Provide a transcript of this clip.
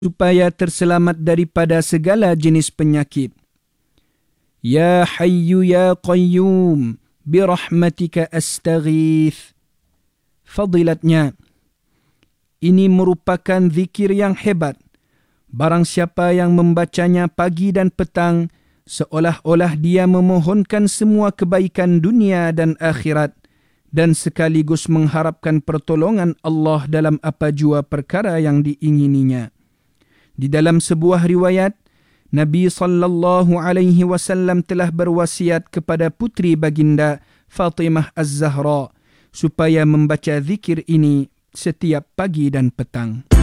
supaya terselamat daripada segala jenis penyakit. Ya Hayyu Ya Qayyum birahmatika astaghith. Fadilatnya, ini merupakan zikir yang hebat. Barang siapa yang membacanya pagi dan petang, seolah-olah dia memohonkan semua kebaikan dunia dan akhirat, dan sekaligus mengharapkan pertolongan Allah dalam apa jua perkara yang diingininya. Di dalam sebuah riwayat, Nabi SAW telah berwasiat kepada putri baginda Fatimah Az-Zahra supaya membaca zikir ini setiap pagi dan petang.